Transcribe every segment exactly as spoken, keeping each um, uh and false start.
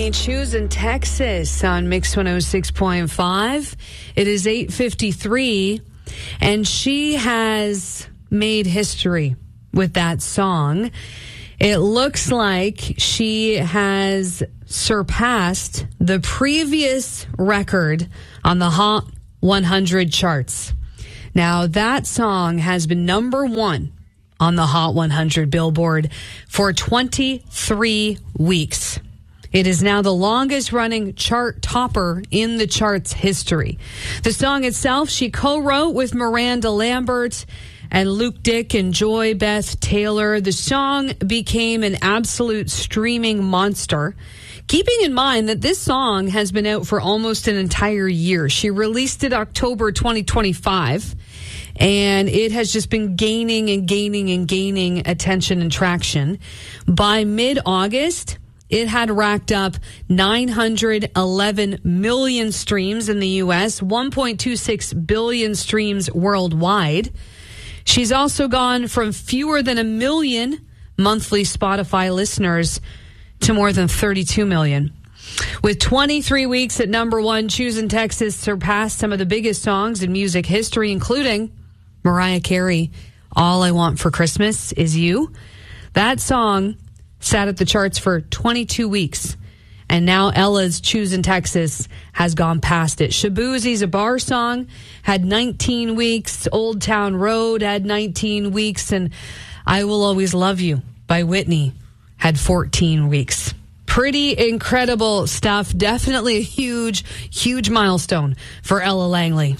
Whitney, choosing Texas on Mix one oh six point five. It is eight fifty-three, and she has made history with that song. It looks like she has surpassed the previous record on the Hot one hundred charts. Now, that song has been number one on the Hot one hundred Billboard for twenty-three weeks. It is now the longest running chart topper in the chart's history. The song itself, she co-wrote with Miranda Lambert and Luke Dick and Joy Beth Taylor. The song became an absolute streaming monster. Keeping in mind that this song has been out for almost an entire year. She released it October twenty twenty-five, and it has just been gaining and gaining and gaining attention and traction. By mid-August, it had racked up nine hundred eleven million streams in the U S, one point two six billion streams worldwide. She's also gone from fewer than a million monthly Spotify listeners to more than thirty-two million. With twenty-three weeks at number one, Choosing Texas surpassed some of the biggest songs in music history, including Mariah Carey, All I Want for Christmas Is You. That song sat at the charts for twenty-two weeks, and now Ella's Choosing Texas has gone past it. Shaboozie's A Bar Song had nineteen weeks. Old Town Road had nineteen weeks, and I Will Always Love You by Whitney had fourteen weeks. Pretty incredible stuff. Definitely a huge, huge milestone for Ella Langley.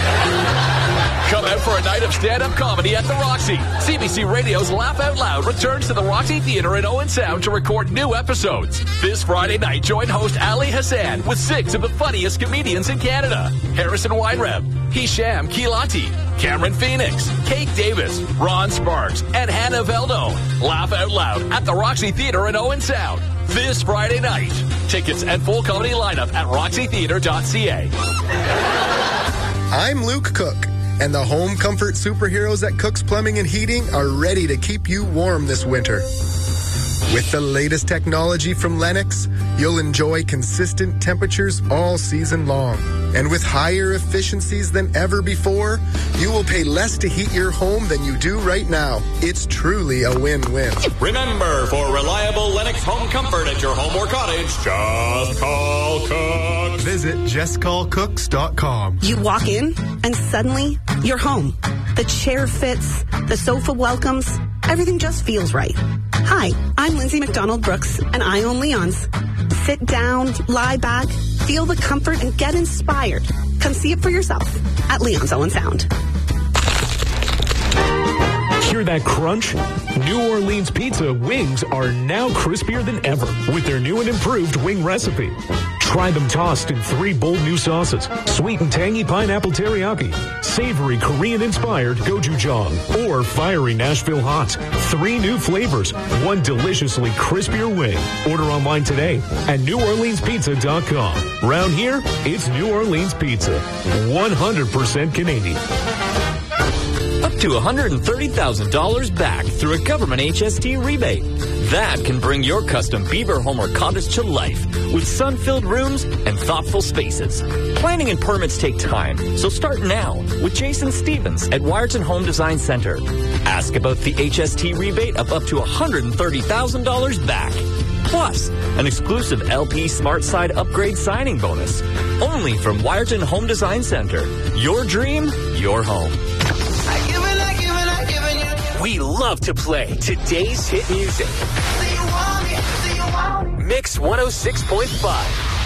Come out for a night of stand-up comedy at the Roxy. C B C Radio's Laugh Out Loud returns to the Roxy Theatre in Owen Sound to record new episodes. This Friday night, join host Ali Hassan with six of the funniest comedians in Canada. Harrison Weinreb, Hisham Kilati, Cameron Phoenix, Kate Davis, Ron Sparks, and Hannah Veldone. Laugh Out Loud at the Roxy Theatre in Owen Sound this Friday night. Tickets and full comedy lineup at roxy theatre dot c a. I'm Luke Cook, and the home comfort superheroes at Cook's Plumbing and Heating are ready to keep you warm this winter. With the latest technology from Lennox, you'll enjoy consistent temperatures all season long. And with higher efficiencies than ever before, you will pay less to heat your home than you do right now. It's truly a win-win. Remember, for reliable Lennox home comfort at your home or cottage, just call Cooks. Visit just call cooks dot com. You walk in, and suddenly, you're home. The chair fits, the sofa welcomes, everything just feels right. Hi, I'm Lindsay McDonald Brooks, and I own Leon's. Sit down, lie back, feel the comfort, and get inspired. Come see it for yourself at Leon's Owen Sound. Hear that crunch? New Orleans Pizza wings are now crispier than ever with their new and improved wing recipe. Try them tossed in three bold new sauces: sweet and tangy pineapple teriyaki, savory Korean-inspired gochujang, or fiery Nashville hot. Three new flavors, one deliciously crispier wing. Order online today at new orleans pizza dot com. Round here, it's New Orleans Pizza. one hundred percent Canadian. Up to one hundred thirty thousand dollars back through a government H S T rebate. That can bring your custom Bieber home or cottage to life with sun-filled rooms and thoughtful spaces. Planning and permits take time, so start now with Jason Stevens at Wyerton Home Design Center. Ask about the H S T rebate of up to one hundred thirty thousand dollars back. Plus, an exclusive L P Smart Side upgrade signing bonus. Only from Wyerton Home Design Center. Your dream, your home. We love to play today's hit music. Mix one oh six point five.